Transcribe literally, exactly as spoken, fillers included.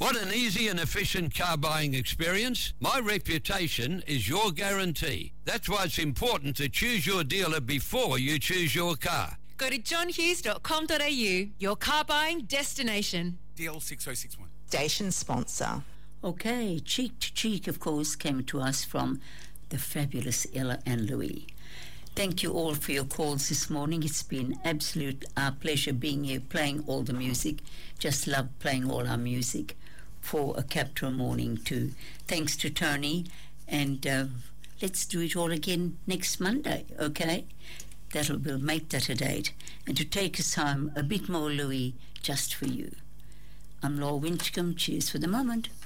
Want an easy and efficient car buying experience? My reputation is your guarantee. That's why it's important to choose your dealer before you choose your car. Go to john hughes dot com dot a u, your car buying destination. D L six oh six one. Station sponsor. Okay, Cheek to Cheek, of course, came to us from the fabulous Ella and Louis. Thank you all for your calls this morning. It's been absolute our pleasure being here, playing all the music. Just love playing all our music for a Capitol morning too. Thanks to Tony, and uh, let's do it all again next Monday, okay? That'll we'll make that a date. And to take us home, a bit more Louis, just for you. I'm Laura Winchcombe. Cheers for the moment.